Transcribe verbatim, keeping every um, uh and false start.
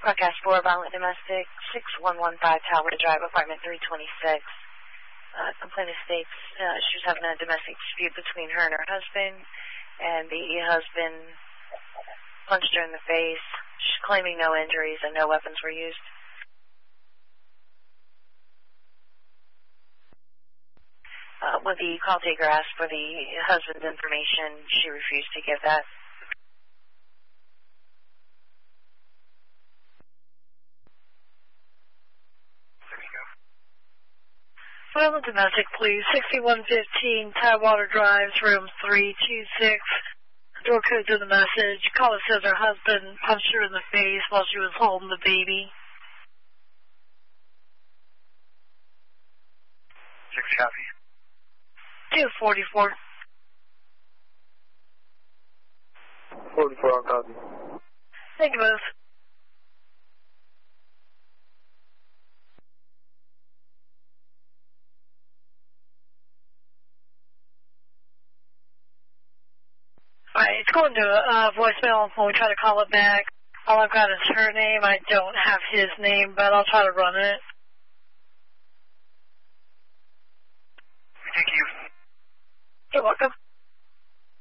Broadcast four, violent domestic, six one one five Tower Drive, apartment three twenty-six. Uh, complainant states uh, she was having a domestic dispute between her and her husband, and the husband punched her in the face. She's claiming no injuries and no weapons were used. Uh, when the call taker asked for the husband's information, she refused to give that. Violent domestic, please. sixty-one fifteen Tidewater Drive, room three two six. Door code's in the message. Caller says her husband punched her in the face while she was holding the baby. Six copy. two forty-four. forty-four on copy. Thank you both. Alright, it's going to uh, voicemail when we try to call it back. All I've got is her name. I don't have his name, but I'll try to run it. Thank you. You're welcome.